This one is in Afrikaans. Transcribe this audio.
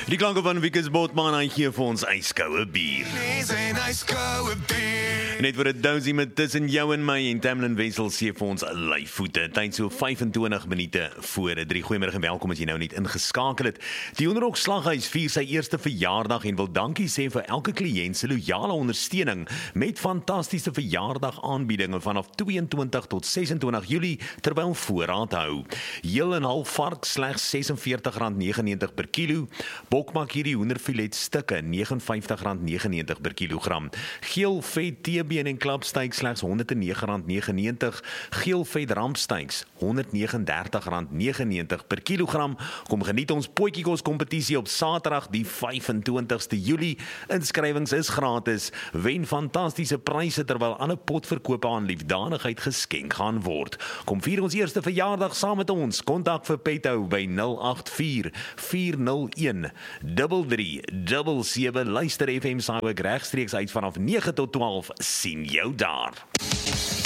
Die klanke van Wikus Botman, hy gee vir ons yskoue bier. Net vir 'n dousie met tussen jou en my en Tamlin Wessel sê vir ons lyfvoete. Tyd so 25 minute voor 3. Goeiemôre en welkom as jy nou net ingeskakel het. Die Onderhoek Slaghuis vier sy eerste verjaardag en wil dankie sê vir elke kliënt se loyale ondersteuning met fantastiese verjaardagaanbiedinge vanaf 22 tot 26 Julie terwyl voorraad hou. Heel en half vark slegs R46.99 per kilo. Bokmak hierdie hoenderfilet stukke R59.99 per kilogram. Geel vet teebeen en klapstyk slegs R109.99. Geel vet rampstyks R139.99 per kilogram. Kom geniet ons potjiekos kompetisie op Saterdag die 25ste Julie. Inskrywings is gratis. Wen fantastiese pryse terwyl ander potverkope aan liefdadigheid geskenk gaan word. Kom vier ons eerste verjaardag saam met ons. Kontak vir Petto by 084 401 3377. Luister FM Saaihoek regstreeks uit vanaf 9 tot 12. Sien jou daar.